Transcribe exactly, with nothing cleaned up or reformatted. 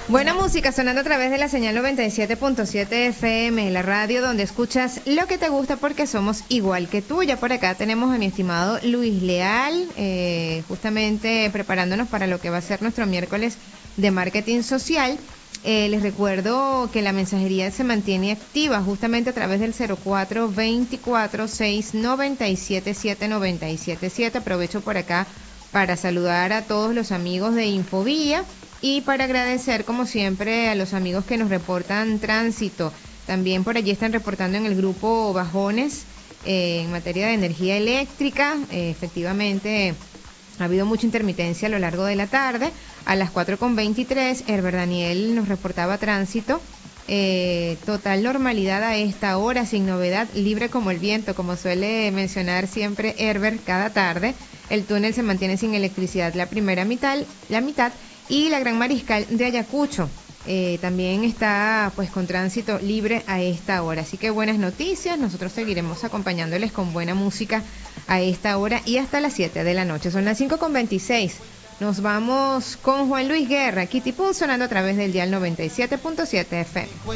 Buena música sonando a través de la señal noventa y siete punto siete F M, la radio donde escuchas lo que te gusta porque somos igual que tú. Ya por acá tenemos a mi estimado Luis Leal, eh, justamente preparándonos para lo que va a ser nuestro miércoles de marketing social. Eh, les recuerdo que la mensajería se mantiene activa justamente a través del cero cuatro veinticuatro seis noventa y siete siete noventa y siete siete. Aprovecho por acá para saludar a todos los amigos de Infovía y para agradecer como siempre a los amigos que nos reportan tránsito. También por allí están reportando en el grupo Bajones eh, en materia de energía eléctrica. Eh, efectivamente ha habido mucha intermitencia a lo largo de la tarde. A las cuatro con veintitrés, Herbert Daniel nos reportaba tránsito. Eh, total normalidad a esta hora, sin novedad, libre como el viento, como suele mencionar siempre Herbert cada tarde. El túnel se mantiene sin electricidad la primera mitad, la mitad y la Gran Mariscal de Ayacucho eh, también está pues con tránsito libre a esta hora. Así que buenas noticias, nosotros seguiremos acompañándoles con buena música a esta hora y hasta las siete de la noche. Son las cinco con veintiséis. Nos vamos con Juan Luis Guerra, Kitty Pum, sonando a través del dial noventa y siete punto siete F M.